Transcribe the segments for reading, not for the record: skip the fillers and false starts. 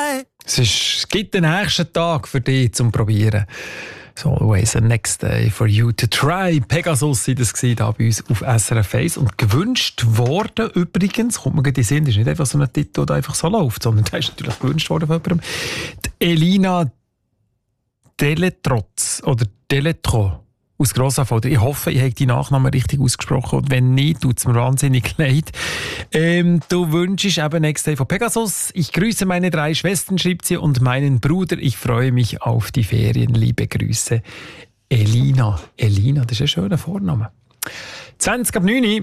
Es gibt den nächsten Tag für dich zum Probieren. So always a next day for you to try. Pegasus war das hier bei uns auf SRF 1. Und gewünscht worden übrigens, kommt mir gerade in den Sinn, das ist nicht einfach so ein Titel, der einfach so läuft, sondern der ist natürlich gewünscht worden von jemandem. Die Elina Deletrotz oder Deletro aus Grossanfolder. Ich hoffe, ich habe die Nachnamen richtig ausgesprochen und wenn nicht, tut es mir wahnsinnig leid. Du wünschst eben Next Day von Pegasus. Ich grüße meine 3 Schwestern, schreibt sie, und meinen Bruder. Ich freue mich auf die Ferien. Liebe Grüße. Elina. Elina, das ist ein schöner Vorname. 20 ab 9.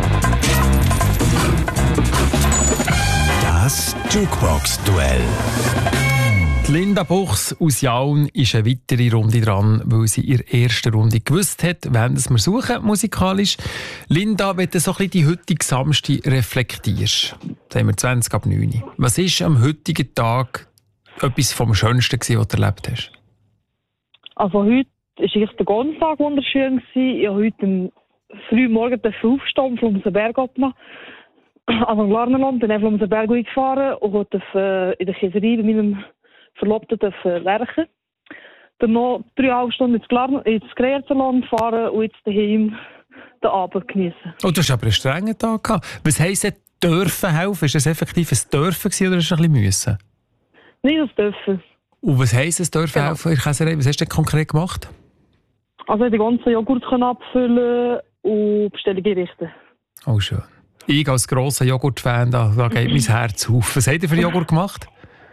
Das Jukebox-Duell. Linda Buchs aus Jaun ist eine weitere Runde dran, weil sie in der ersten Runde gewusst hat, wen wir suchen musikalisch. Linda, wenn du so ein bisschen die heutige Samstag reflektierst, da haben wir 20 ab 9. Was ist am heutigen Tag etwas vom Schönsten gewesen, was du erlebt hast? Also heute war der ganze Tag wunderschön. Ich habe heute früh morgen aufstehen und Flumsenberg abmachen. Also im Glarnerland, dann habe ich Flumsenberg gefahren und habe in der Käserei bei meinem Verlobten werken. Dann noch 3,5 Stunden ins Kreierterland fahren und jetzt daheim den Abend genießen. Oh, du hast aber einen strengen Tag gehabt. Was heisst denn dürfen helfen? Ist das effektiv ein Dürfen gewesen, oder ist es ein bisschen müssen? Nicht das Dürfen. Und was heisst es dürfen helfen in der Käserei? Was hast du denn konkret gemacht? Also ich konnte die ganzen Joghurt abfüllen und Bestellungen richten. Oh, schön. Ich als grosser Joghurt-Fan, da geht mein Herz auf. Was habt ihr für Joghurt gemacht?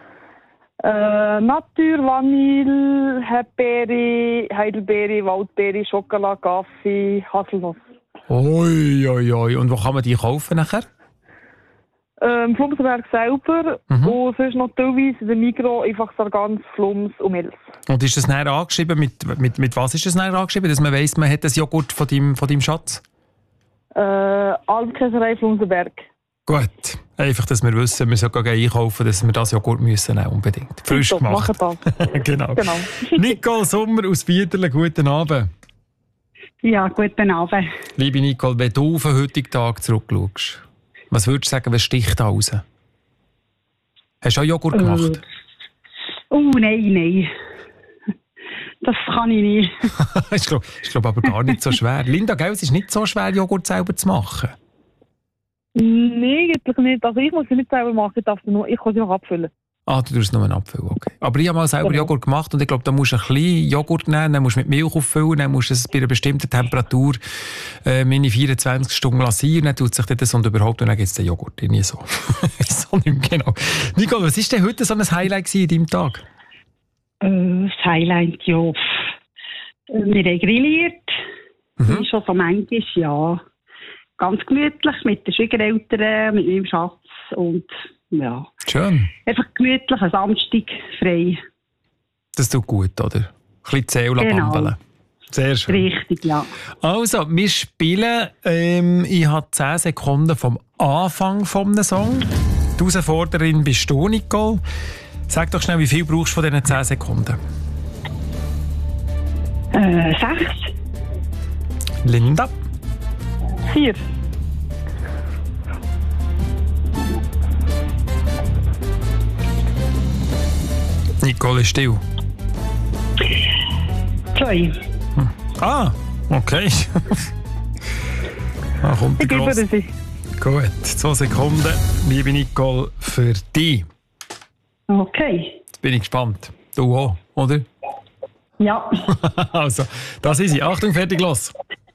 Natur, Vanille, Hepbeere, Heidelbeere, Waldbeere, Schokolade, Kaffee, Haselnuss. Oi, oi, oi. Und wo kann man die kaufen nachher? Im Flumsenberg selber und sonst noch teilweise in der Migros einfach Sargans, Flums und Milch. Und ist das näher angeschrieben? Mit was ist das näher angeschrieben? Dass man weiss, man hat das Joghurt von deinem Schatz? Almkäserei Flumsenberg. Gut. Einfach, dass wir wissen, wir sollten einkaufen, dass wir das Joghurt müssen nehmen, unbedingt. Frisch gemacht. Genau. Nicole Sommer aus Bieterle, guten Abend. Ja, guten Abend. Liebe Nicole, wenn du auf den heutigen Tag zurückschaust, was würdest du sagen, was sticht da raus? Hast du auch Joghurt gemacht? Nein. Das kann ich nicht. Ich glaube aber gar nicht so schwer. Linda, gell, es ist nicht so schwer, Joghurt selber zu machen. Nein, eigentlich nicht. Also ich muss sie nicht selber machen, ich kann sie noch abfüllen. Ah, du tust nur einen Apfel, okay. Aber ich habe mal selber Joghurt gemacht und ich glaube, da musst du ein bisschen Joghurt nehmen, dann musst du mit Milch auffüllen, dann musst du es bei einer bestimmten Temperatur meine 24 Stunden lassen und dann tut sich das und überhaupt und dann gibt es den Joghurt. Nie so. So nicht mehr genau. Nicole, was war denn heute so ein Highlight in deinem Tag? Das Highlight, ja. Wir haben grilliert. Wie schon so manchmal, ja. Ganz gemütlich mit den Schwiegereltern, mit meinem Schatz und ja. Schön. Einfach gemütlich, ein Samstag frei. Das tut gut, oder? Ein bisschen Zähl bambeln. Sehr schön. Richtig, ja. Also, wir spielen, ich habe 10 Sekunden vom Anfang des Songs. Die Herausforderin bist du, Nicole. Sag doch schnell, wie viel brauchst du von diesen 10 Sekunden? 6. Linda? 4. Nicole ist still. 2. Ah, okay. Kommt Ich gebe sie. Gut, 2 Sekunden, liebe Nicole, für dich. Okay. Jetzt bin ich gespannt. Du auch, oder? Ja. Also, das ist sie. Achtung, fertig, los.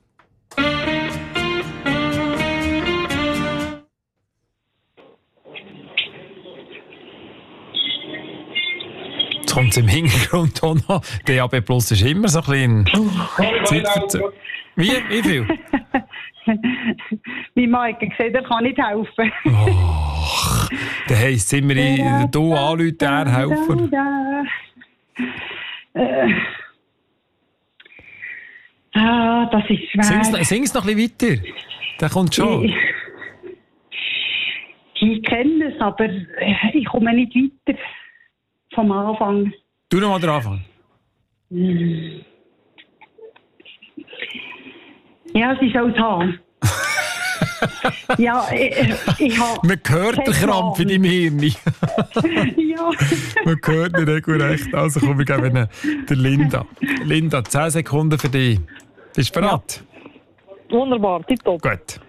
Jetzt kommt es im Hintergrund auch noch. DAB Plus ist immer so ein bisschen Wie viel? Mein Mann hat gesagt, er kann nicht helfen. Och, dann heisst es immer, du anrufen, er helfen. Das ist schwer. Sing es noch ein bisschen weiter. Der kommt schon. Ich kenne es, aber ich komme nicht weiter vom Anfang. Du noch mal den Anfang. Ja, es ist auch Hahn. Ja, ich habe... Man hört den Krampf in deinem Hirn. Ja. Man hört ihn regelrecht. Also komm, wir geben der Linda. Linda, 10 Sekunden für dich. Bist du bereit? Wunderbar, tipptopp. Gut.